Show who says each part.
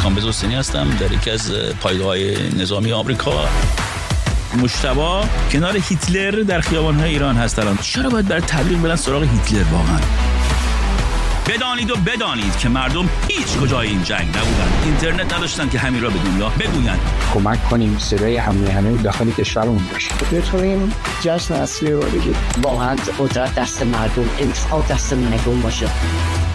Speaker 1: خان بزرگسینی هستم در یکی از پایگاه‌های نظامی آمریکا. مجتبی کنار هیتلر در خیابان‌های ایران هست الان. چرا باید برای تبلیغ برن سراغ هیتلر واقعا؟ بدانید و بدانید که مردم هیچ کجای این جنگ نبودن، اینترنت نداشتن که همین را به دنیا بگویند.
Speaker 2: کمک کنیم صدای همه داخل کشورمون باشه.
Speaker 3: بتونیم جشن اصلی رو بگیریم.
Speaker 4: واقعا قدرت دست مردم، انتخاب دست مردم باشه.